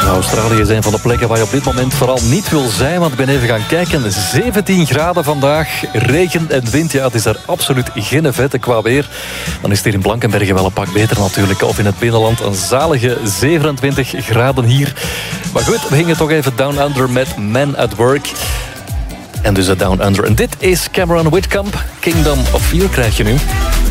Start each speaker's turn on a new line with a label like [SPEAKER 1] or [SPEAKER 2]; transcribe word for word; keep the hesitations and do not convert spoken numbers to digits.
[SPEAKER 1] Australië is een van de plekken waar je op dit moment vooral niet wil zijn. Want ik ben even gaan kijken. zeventien graden vandaag. Regen en wind. Ja, het is daar absoluut geen vette qua weer. Dan is het hier in Blankenberge wel een pak beter natuurlijk. Of in het binnenland een zalige zevenentwintig graden hier. Maar goed, we gingen toch even Down Under met Man at Work. En dus het Down Under. En dit is Cameron Whitcomb. Kingdom of Fear krijg je nu.